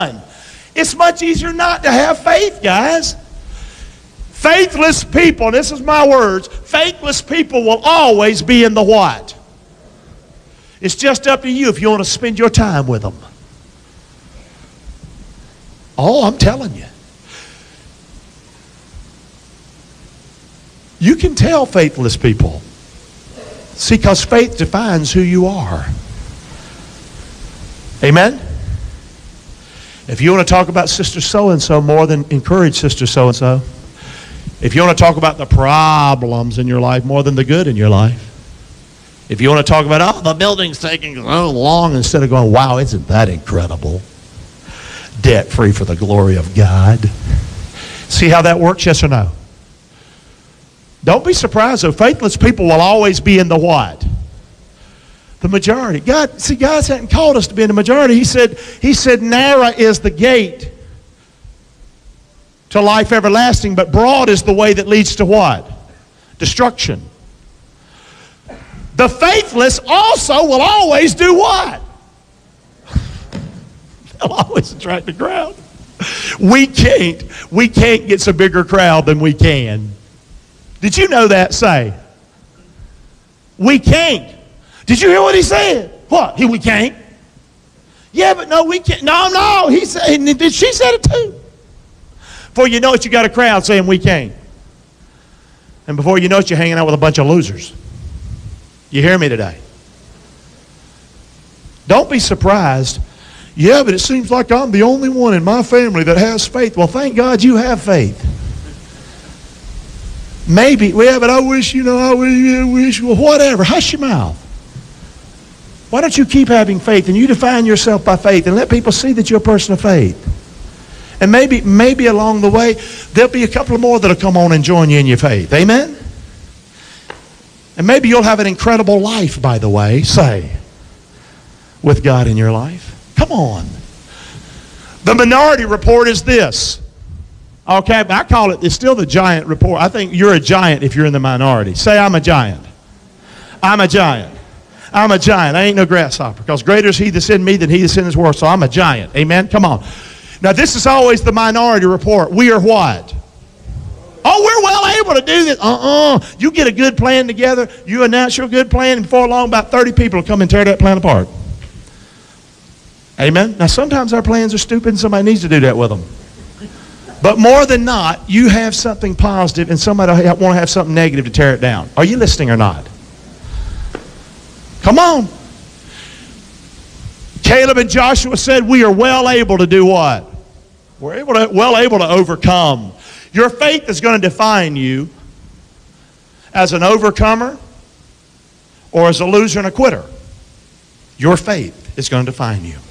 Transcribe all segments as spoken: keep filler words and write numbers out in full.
It's much easier not to have faith, guys. Faithless people, and this is my words, faithless people will always be in the what? It's just up to you if you want to spend your time with them. Oh, I'm telling you. You can tell faithless people. See, because faith defines who you are. Amen? If you want to talk about Sister So-and-so more, than encourage Sister So-and-so. If you want to talk about the problems in your life more than the good in your life. If you want to talk about, oh, the building's taking so long, instead of going, wow, isn't that incredible? Debt-free for the glory of God. See how that works, yes or no? Don't be surprised, though. Faithless people will always be in the what? The majority. God, see, God hasn't called us to be in the majority. He said, He said, narrow is the gate to life everlasting, but broad is the way that leads to what? Destruction. The faithless also will always do what? They'll always attract the crowd. We can't, we can't get a bigger crowd than we can. Did you know that? Say. We can't. Did you hear what he said? What? He, we can't? Yeah, but no, we can't. No, no. He said, and she said it too. Before you know it, you got a crowd saying we can't. And before you know it, you're hanging out with a bunch of losers. You hear me today? Don't be surprised. Yeah, but it seems like I'm the only one in my family that has faith. Well, thank God you have faith. Maybe, well, yeah, but I wish, you know, I wish, I wish, well, whatever. Hush your mouth. Why don't you keep having faith and you define yourself by faith and let people see that you're a person of faith? And maybe, maybe along the way, there'll be a couple more that'll come on and join you in your faith. Amen? And maybe you'll have an incredible life, by the way, say, with God in your life. Come on. The Minority Report is this. Okay, but I call it, it's still the giant report. I think you're a giant if you're in the minority. Say, I'm a giant. I'm a giant. I'm a giant. I ain't no grasshopper. Because greater is he that's in me than he that's in this world. So I'm a giant. Amen? Come on. Now, this is always the Minority Report. We are what? Oh, we're well able to do this. Uh-uh. You get a good plan together. You announce your good plan, and before long, about thirty people will come and tear that plan apart. Amen? Now, sometimes our plans are stupid, and somebody needs to do that with them. But more than not, you have something positive, and somebody will want to have something negative to tear it down. Are you listening or not? Come on. Caleb and Joshua said, we are well able to do what? We're able to, well able to overcome. Your faith is going to define you as an overcomer or as a loser and a quitter. Your faith is going to define you.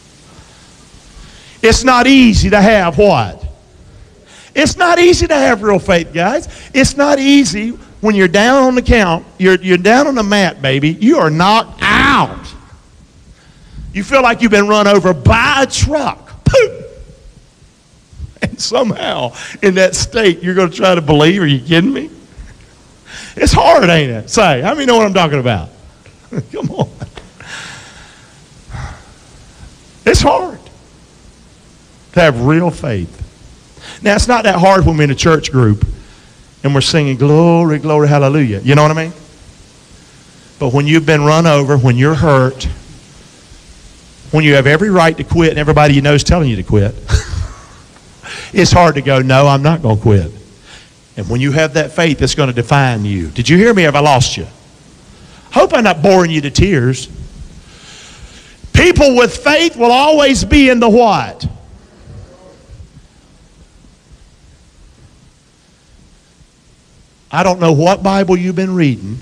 It's not easy to have what? It's not easy to have real faith, guys. It's not easy when you're down on the count, you're, you're down on the mat, baby. You are knocked out. You feel like you've been run over by a truck. Poof! And somehow, in that state, you're going to try to believe. Are you kidding me? It's hard, ain't it? Say, how many know what I'm talking about? Come on. It's hard to have real faith. Now, it's not that hard when we're in a church group and we're singing glory, glory, hallelujah. You know what I mean? But when you've been run over, when you're hurt, when you have every right to quit and everybody you know is telling you to quit, it's hard to go, no, I'm not going to quit. And when you have that faith, it's going to define you. Did you hear me or have I lost you? Hope I'm not boring you to tears. People with faith will always be in the what? I don't know what Bible you've been reading.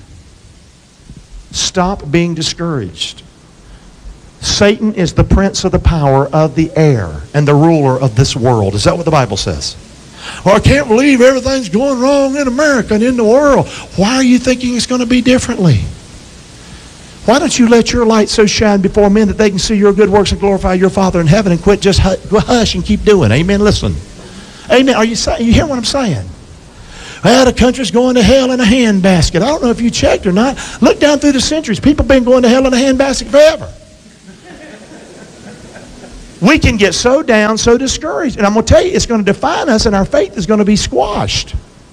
Stop being discouraged. Satan is the prince of the power of the air and the ruler of this world. Is that what the Bible says? Well, I can't believe everything's going wrong in America and in the world. Why are you thinking it's going to be differently? Why don't you let your light so shine before men that they can see your good works and glorify your Father in heaven, and quit just hush and keep doing? Amen. Listen. Amen. Are you saying? You hear what I'm saying? Well, the country's going to hell in a handbasket. I don't know if you checked or not. Look down through the centuries. People have been going to hell in a handbasket forever. we can get so down, so discouraged. And I'm going to tell you, it's going to define us, and our faith is going to be squashed.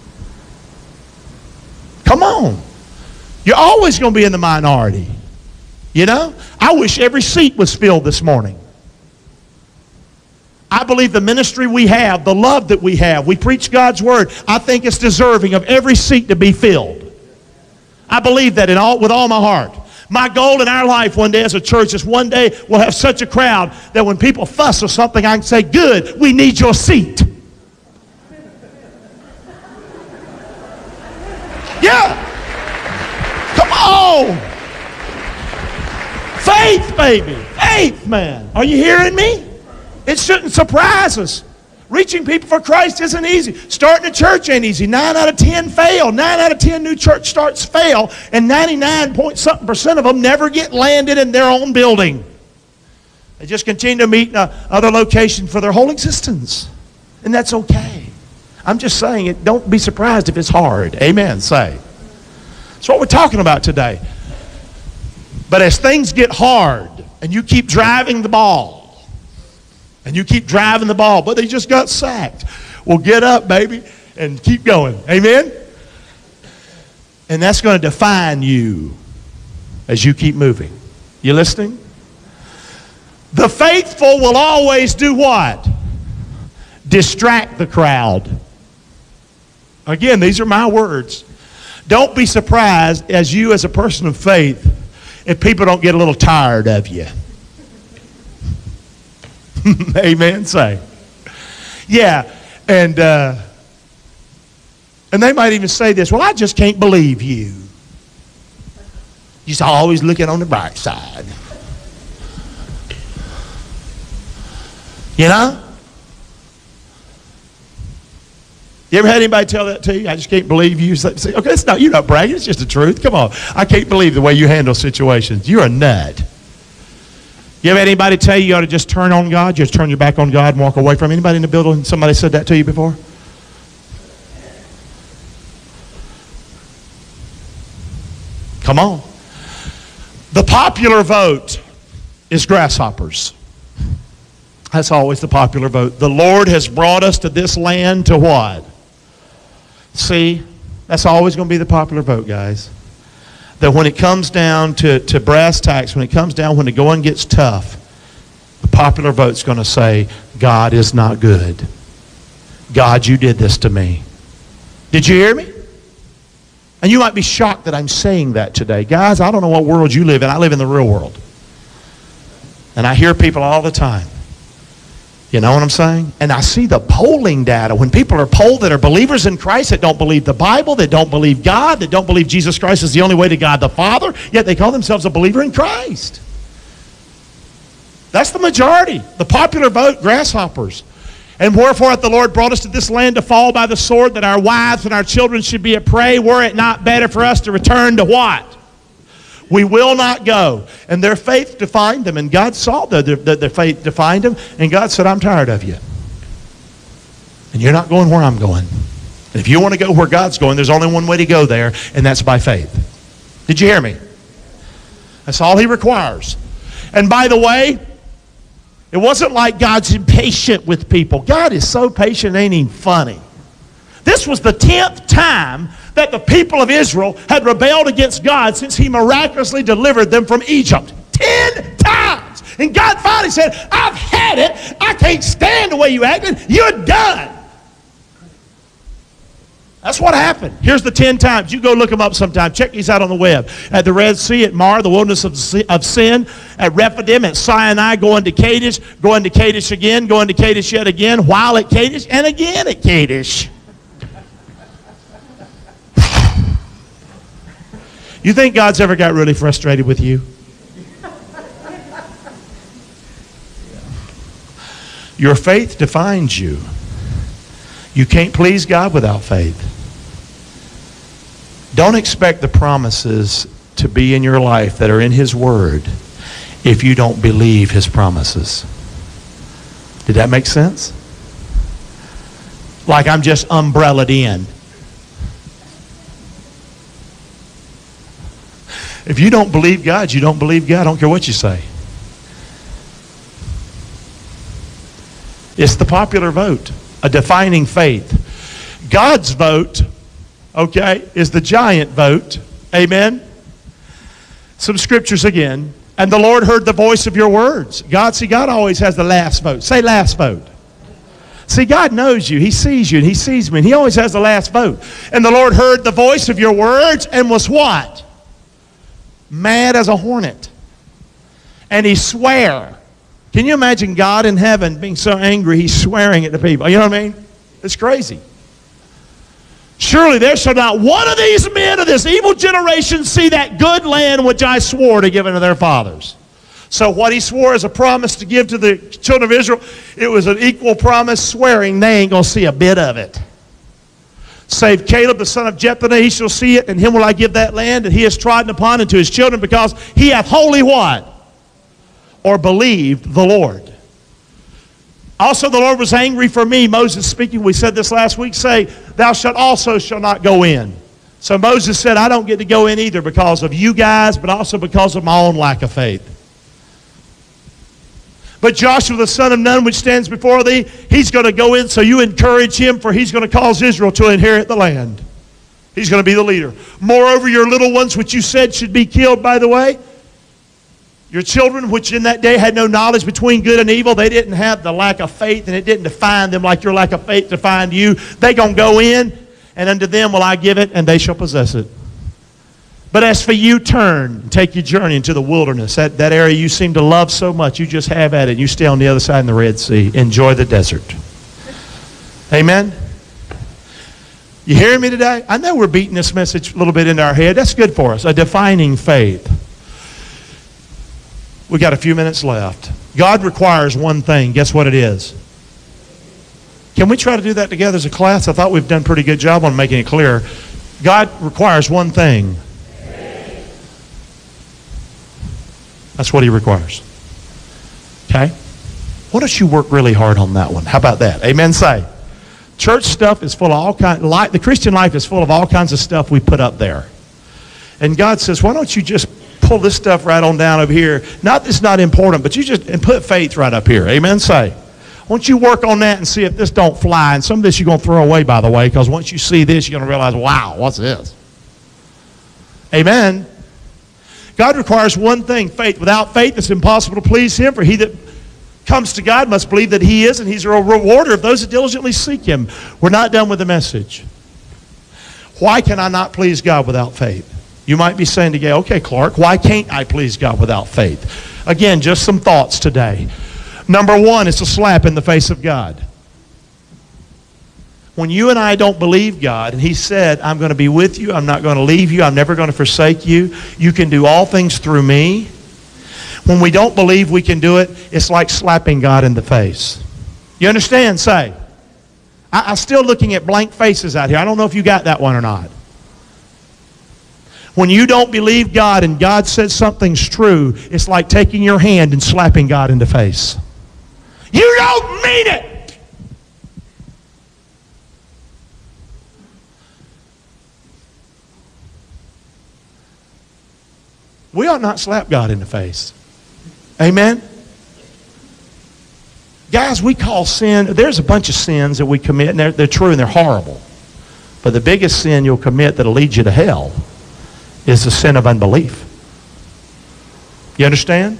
Come on. You're always going to be in the minority. You know? I wish every seat was filled this morning. I believe the ministry we have, the love that we have, we preach God's word, I think it's deserving of every seat to be filled. I believe that in all, with all my heart. My goal in our life one day as a church is one day we'll have such a crowd that when people fuss or something, I can say, good, we need your seat. Yeah. Come on. Faith, baby. Faith, man. Are you hearing me? It shouldn't surprise us. Reaching people for Christ isn't easy. Starting a church ain't easy. Nine out of ten fail. Nine out of ten new church starts fail. And ninety-nine point something percent of them never get landed in their own building. They just continue to meet in another location for their whole existence. And that's okay. I'm just saying it. Don't be surprised if it's hard. Amen. Say. That's what we're talking about today. But as things get hard and you keep driving the ball, and you keep driving the ball, but they just got sacked. Well, get up, baby, and keep going. Amen? And that's going to define you as you keep moving. You listening? The faithful will always do what? Distract the crowd. Again, these are my words. Don't be surprised as you as a person of faith if people don't get a little tired of you. Amen. Say. Yeah. And uh, and they might even say this, well, I just can't believe you. You're always looking on the bright side. You know? You ever had anybody tell that to you? I just can't believe you. Say, okay, it's not, you're not bragging. It's just the truth. Come on. I can't believe the way you handle situations. You're a nut. You ever had anybody tell you you ought to just turn on God? Just turn your back on God and walk away from him? Anybody in the building, somebody said that to you before? Come on. The popular vote is grasshoppers. That's always the popular vote. The Lord has brought us to this land to what? See, that's always going to be the popular vote, guys. That when it comes down to, to brass tacks, when it comes down, when the going gets tough, the popular vote's going to say, God is not good. God, you did this to me. Did you hear me? And you might be shocked that I'm saying that today. Guys, I don't know what world you live in. I live in the real world. And I hear people all the time. You know what I'm saying? And I see the polling data. When people are polled that are believers in Christ, that don't believe the Bible, that don't believe God, that don't believe Jesus Christ is the only way to God the Father, yet they call themselves a believer in Christ. That's the majority. The popular vote, grasshoppers. And wherefore hath the Lord brought us to this land to fall by the sword, that our wives and our children should be a prey. Were it not better for us to return to what? We will not go. And their faith defined them. And God saw that their, their faith defined them. And God said, I'm tired of you. And you're not going where I'm going. And if you want to go where God's going, there's only one way to go there, and that's by faith. Did you hear me? That's all he requires. And by the way, it wasn't like God's impatient with people. God is so patient, it ain't even funny. This was the tenth time that the people of Israel had rebelled against God since he miraculously delivered them from Egypt. Ten times. And God finally said, I've had it. I can't stand the way you acted. You're done. That's what happened. Here's the ten times. You go look them up sometime. Check these out on the web. At the Red Sea, at Mar, the wilderness of sin, at Rephidim, at Sinai, going to Kadesh, going to Kadesh again, going to Kadesh yet again, while at Kadesh, and again at Kadesh. You think God's ever got really frustrated with you? Your faith defines you. You can't please God without faith. Don't expect the promises to be in your life that are in his word if you don't believe his promises. Did that make sense? Like I'm just umbrellaed in. If you don't believe God, you don't believe God. I don't care what you say. It's the popular vote, a defining faith. God's vote, okay, is the giant vote. Amen? Some scriptures again. And the Lord heard the voice of your words. God, see, God always has the last vote. Say last vote. See, God knows you. He sees you and He sees me. And He always has the last vote. And the Lord heard the voice of your words and was what? Mad as a hornet. And He sware. Can you imagine God in heaven being so angry He's swearing at the people? You know what I mean? It's crazy. Surely there shall not one of these men of this evil generation see that good land which I swore to give unto their fathers. So what He swore as a promise to give to the children of Israel, it was an equal promise, swearing they ain't going to see a bit of it. Save Caleb the son of Jephunneh, he shall see it, and him will I give that land that he has trodden upon unto his children, because he hath wholly what? Or believed the Lord. Also the Lord was angry for me. Moses speaking, we said this last week, say, thou shalt also shall not go in. So Moses said, I don't get to go in either because of you guys, but also because of my own lack of faith. But Joshua the son of Nun, which stands before thee, he's going to go in, so you encourage him, for he's going to cause Israel to inherit the land. He's going to be the leader. Moreover, your little ones, which you said should be killed, by the way, your children, which in that day had no knowledge between good and evil, they didn't have the lack of faith, and it didn't define them like your lack of faith defined you. They going to go in, and unto them will I give it, and they shall possess it. But as for you, turn and take your journey into the wilderness. That, that area you seem to love so much, you just have at it. You stay on the other side of the Red Sea. Enjoy the desert. Amen? You hearing me today? I know we're beating this message a little bit into our head. That's good for us. A defining faith. We got a few minutes left. God requires one thing. Guess what it is? Can we try to do that together as a class? I thought we've done a pretty good job on making it clear. God requires one thing. That's what He requires. Okay? Why don't you work really hard on that one? How about that? Amen, say. Church stuff is full of all kinds, life, the Christian life is full of all kinds of stuff we put up there. And God says, why don't you just pull this stuff right on down over here? Not that it's not important, but you just, and put faith right up here. Amen, say. Why don't you work on that and see if this don't fly? And some of this you're going to throw away, by the way, because once you see this, you're going to realize, wow, what's this? Amen. God requires one thing, faith. Without faith, it's impossible to please Him. For he that comes to God must believe that He is, and He's a rewarder of those that diligently seek Him. We're not done with the message. Why can I not please God without faith? You might be saying today, okay, Clark, why can't I please God without faith? Again, just some thoughts today. Number one, it's a slap in the face of God. When you and I don't believe God, and He said, I'm going to be with you, I'm not going to leave you, I'm never going to forsake you, you can do all things through me. When we don't believe we can do it, it's like slapping God in the face. You understand? Say. I, I'm still looking at blank faces out here. I don't know if you got that one or not. When you don't believe God and God says something's true, it's like taking your hand and slapping God in the face. You don't mean it! We ought not slap God in the face. Amen? Guys, we call sin, there's a bunch of sins that we commit, and they're, they're true and they're horrible. But the biggest sin you'll commit that'll lead you to hell is the sin of unbelief. You understand?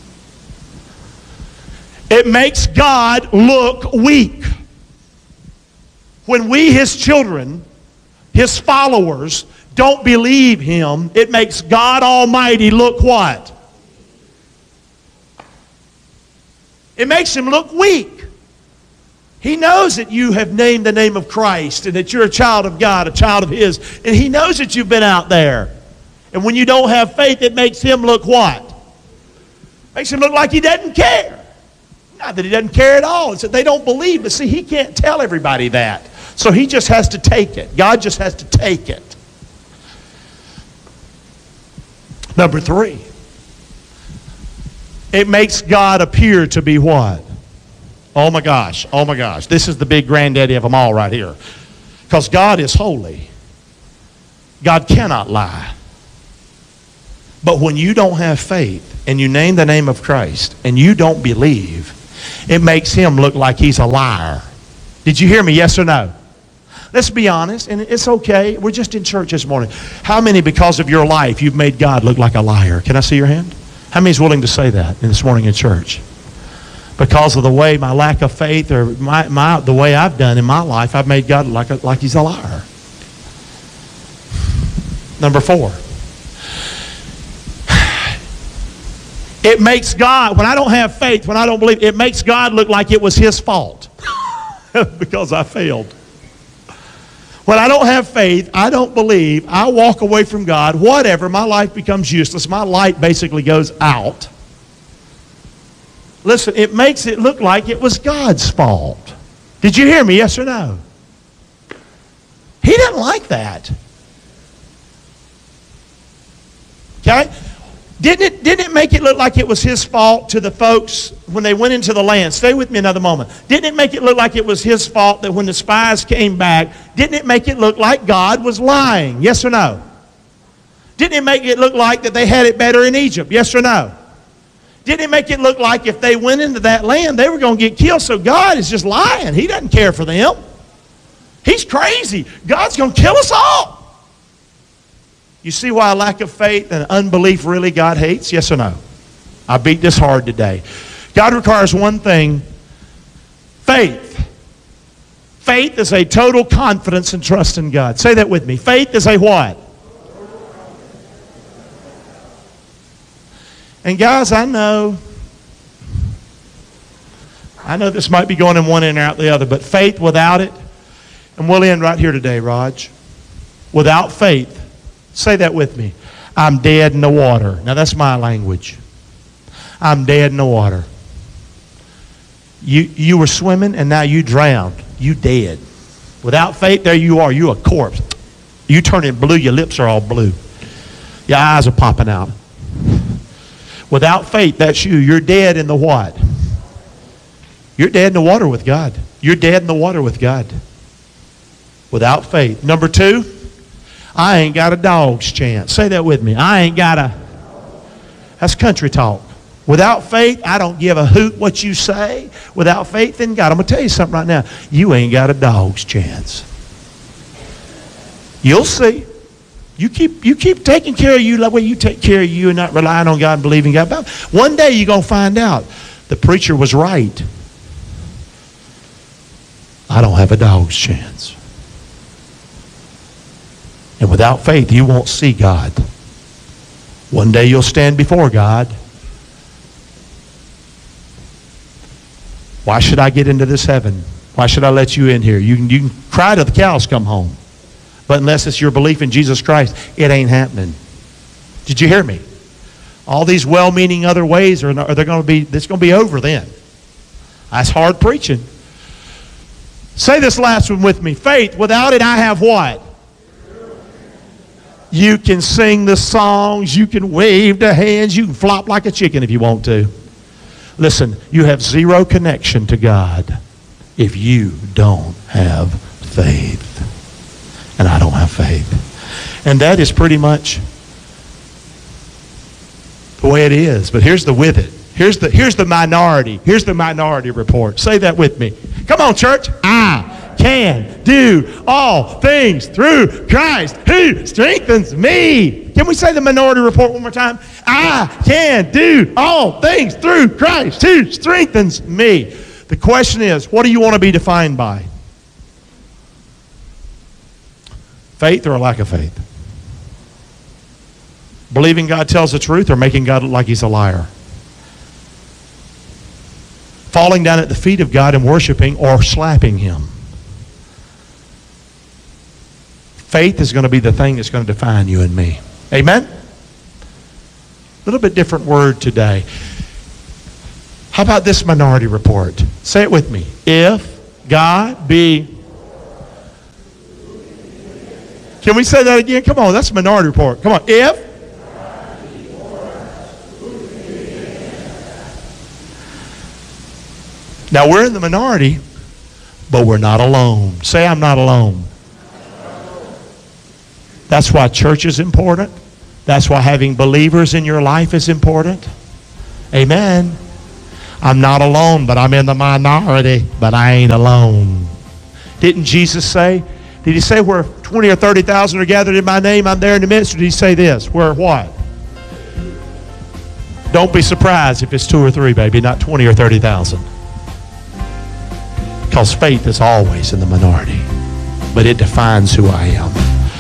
It makes God look weak. When we, His children, His followers, don't believe Him, it makes God Almighty look what? It makes Him look weak. He knows that you have named the name of Christ and that you're a child of God, a child of His. And He knows that you've been out there. And when you don't have faith, it makes Him look what? Makes Him look like He doesn't care. Not that He doesn't care at all. It's that they don't believe. But see, He can't tell everybody that. So He just has to take it. God just has to take it. Number three. It makes God appear to be what? Oh my gosh. Oh my gosh. This is the big granddaddy of them all right here. Because God is holy. God cannot lie. But when you don't have faith and you name the name of Christ and you don't believe, it makes him look like he's a liar. Did you hear me? Yes or no? Let's be honest, and it's okay. We're just in church this morning. How many, because of your life, you've made God look like a liar? Can I see your hand? How many is willing to say that this morning in church? Because of the way, my lack of faith, or my, my the way I've done in my life, I've made God look like, a, like he's a liar. Number four. It makes God, when I don't have faith, when I don't believe, it makes God look like it was his fault because I failed. When I don't have faith, I don't believe, I walk away from God, whatever, my life becomes useless. My light basically goes out. Listen, it makes it look like it was God's fault. Did you hear me? Yes or no? He doesn't like that. Okay? Didn't it, didn't it make it look like it was his fault to the folks when they went into the land? Stay with me another moment. Didn't it make it look like it was his fault that when the spies came back, didn't it make it look like God was lying? Yes or no? Didn't it make it look like that they had it better in Egypt? Yes or no? Didn't it make it look like if they went into that land, they were going to get killed? So God is just lying. He doesn't care for them. He's crazy. God's going to kill us all. You see why a lack of faith and unbelief really God hates? Yes or no? I beat this hard today. God requires one thing, faith. Faith is a total confidence and trust in God. Say that with me. Faith is a what? And guys, I know, I know this might be going in one end or out the other, but faith without it, and we'll end right here today, Raj. Without faith, say that with me. I'm dead in the water. Now that's my language. I'm dead in the water. You, you were swimming and now you drowned. You dead. Without faith, there you are. You a corpse. You turning blue. Your lips are all blue. Your eyes are popping out. Without faith, that's you. You're dead in the what? You're dead in the water with God. You're dead in the water with God. Without faith. Number two, I ain't got a dog's chance. Say that with me. I ain't got a... That's country talk. Without faith, I don't give a hoot what you say. Without faith in God, I'm going to tell you something right now. You ain't got a dog's chance. You'll see. You keep, you keep taking care of you like way you take care of you and not relying on God and believing God. But one day you're going to find out the preacher was right. I don't have a dog's chance. And without faith, you won't see God. One day you'll stand before God. Why should I get into this heaven? Why should I let you in here? You can, you can cry till the cows come home. But unless it's your belief in Jesus Christ, it ain't happening. Did you hear me? All these well-meaning other ways are, are they're going to be, it's going to be over then. That's hard preaching. Say this last one with me. Faith, without it, I have what? You can sing the songs. You can wave the hands. You can flop like a chicken if you want to. Listen, you have zero connection to God if you don't have faith. And I don't have faith. And that is pretty much the way it is. But here's the with it. Here's the, here's the minority. Here's the minority report. Say that with me. Come on, church. I can do all things through Christ who strengthens me. Can we say the minority report one more time? I can do all things through Christ who strengthens me. The question is, what do you want to be defined by? Faith or a lack of faith? Believing God tells the truth or making God look like he's a liar? Falling down at the feet of God and worshiping or slapping him? Faith is going to be the thing that's going to define you and me. Amen? A little bit different word today. How about this minority report? Say it with me. If God be... Can we say that again? Come on, that's a minority report. Come on. If now we're in the minority, but we're not alone. Say I'm not alone. That's why church is important. That's why having believers in your life is important. Amen. I'm not alone, but I'm in the minority, but I ain't alone. Didn't Jesus say, did he say where twenty or thirty thousand are gathered in my name, I'm there in the midst? Or did he say this? Where what? Don't be surprised if it's two or three, baby, not twenty or thirty thousand. Because faith is always in the minority, but it defines who I am.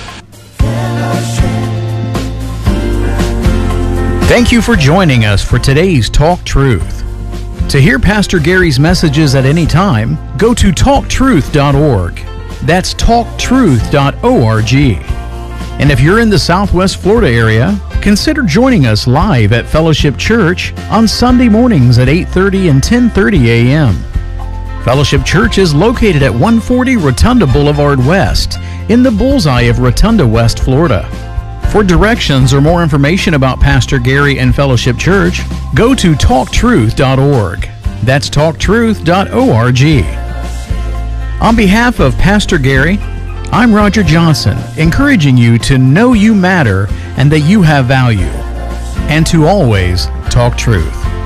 Thank you for joining us for today's Talk Truth. To hear Pastor Gary's messages at any time, go to talk truth dot org. That's talk truth dot org. And if you're in the Southwest Florida area, consider joining us live at Fellowship Church on Sunday mornings at eight thirty and ten thirty a.m. Fellowship Church is located at one forty Rotunda Boulevard West in the bullseye of Rotunda, West Florida. For directions or more information about Pastor Gary and Fellowship Church, go to talk truth dot org. That's talk truth dot org. On behalf of Pastor Gary, I'm Roger Johnson, encouraging you to know you matter and that you have value, and to always talk truth.